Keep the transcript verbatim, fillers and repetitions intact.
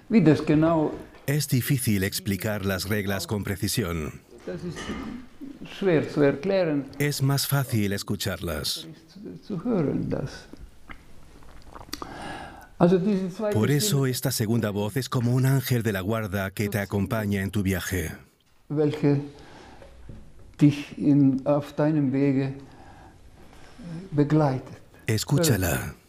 Wie das genau, Es difícil explicar las reglas con precisión. das ist schwer zu erklären, Es más fácil escucharlas. zu, zu hören das. Also diese zweite Por eso Stimme, esta segunda voz es como un ángel de la guarda que te acompaña en tu viaje. welche dich in, auf deinem Wege begleitet. Escúchala.